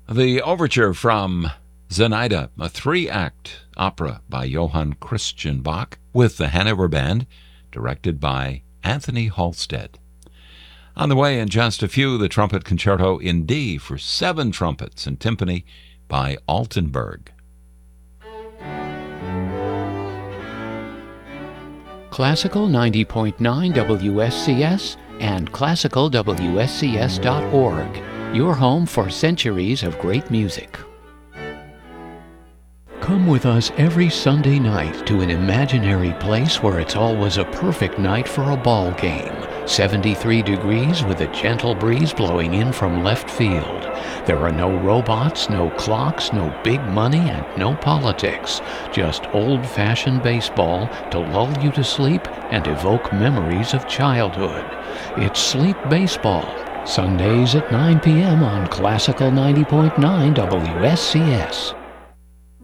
The overture from Zenaida, a 3-act opera by Johann Christian Bach with the Hanover Band, directed by Anthony Halstead. On the way in just a few, the Trumpet Concerto in D for 7 trumpets and timpani by Altenburg. Classical 90.9 WSCS and classicalwscs.org, your home for centuries of great music. Come with us every Sunday night to an imaginary place where it's always a perfect night for a ball game. 73 degrees with a gentle breeze blowing in from left field. There are no robots, no clocks, no big money, and no politics. Just old-fashioned baseball to lull you to sleep and evoke memories of childhood. It's Sleep Baseball, Sundays at 9 p.m. on Classical 90.9 WSCS.